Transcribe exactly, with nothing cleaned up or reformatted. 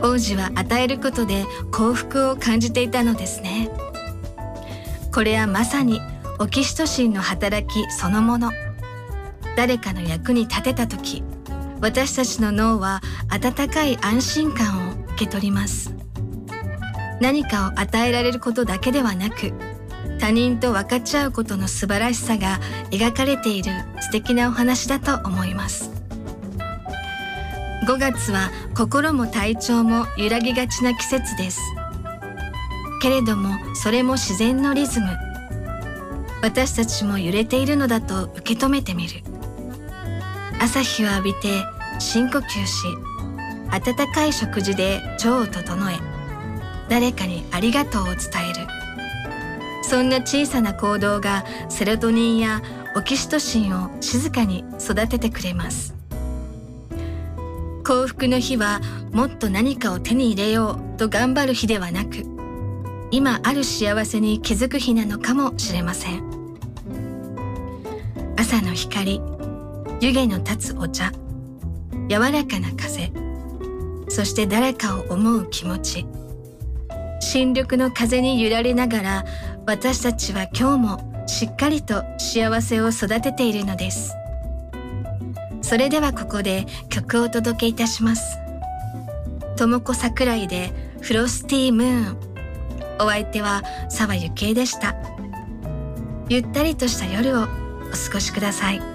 王子は与えることで幸福を感じていたのですね。これはまさにオキシトシンの働きそのもの。誰かの役に立てたとき、私たちの脳は温かい安心感を受け取ります。何かを与えられることだけではなく、他人と分かち合うことの素晴らしさが描かれている素敵なお話だと思います。ごがつは心も体調も揺らぎがちな季節です。けれどもそれも自然のリズム。私たちも揺れているのだと受け止めてみる。朝日を浴びて深呼吸し、温かい食事で腸を整え、誰かにありがとうを伝える。そんな小さな行動がセロトニンやオキシトシンを静かに育ててくれます。幸福の日はもっと何かを手に入れようと頑張る日ではなく、今ある幸せに気づく日なのかもしれません。朝の光、湯気の立つお茶、柔らかな風、そして誰かを思う気持ち。新緑の風に揺られながら、私たちは今日もしっかりと幸せを育てているのです。それではここで曲をお届けいたします。ともこ桜井でフロスティームーン。お相手は澤ゆきえでした。ゆったりとした夜をお過ごしください。